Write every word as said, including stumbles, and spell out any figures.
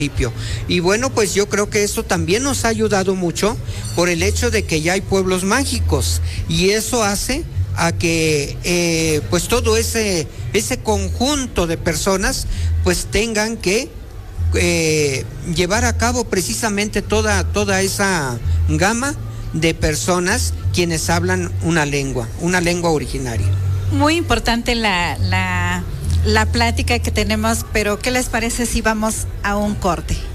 Y bueno, pues yo creo que eso también nos ha ayudado mucho por el hecho de que ya hay pueblos mágicos y eso hace a que eh, pues todo ese, ese conjunto de personas pues tengan que eh, llevar a cabo precisamente toda, toda esa gama de personas quienes hablan una lengua, una lengua originaria. Muy importante la, la, la plática que tenemos, pero ¿qué les parece si vamos a un corte?